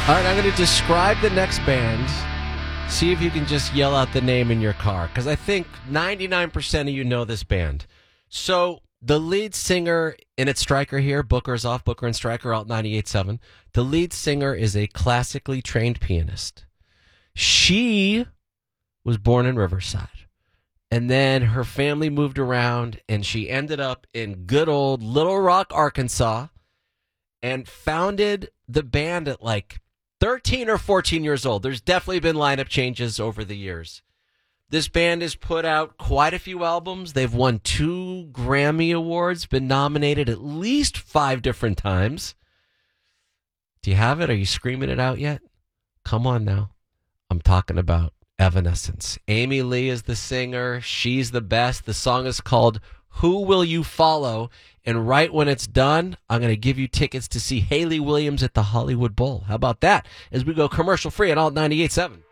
All right, I'm going to describe the next band. See if you can just yell out the name in your car, because I think 99% of you know this band. So the lead singer, and it's Stryker here. Booker's off. Booker and Stryker out 98.7. The lead singer is a classically trained pianist. She was born in Riverside. And then her family moved around, and she ended up in good old Little Rock, Arkansas, and founded the band at like 13 or 14 years old. There's definitely been lineup changes over the years. This band has put out quite a few albums. They've won 2 Grammy Awards, been nominated at least 5 different times. Do you have it? Are you screaming it out yet? Come on now. I'm talking about Evanescence. Amy Lee is the singer. She's the best. The song is called Who Will You Follow? And right when it's done, I'm going to give you tickets to see Hayley Williams at the Hollywood Bowl. How about that? As we go commercial free on Alt 98.7.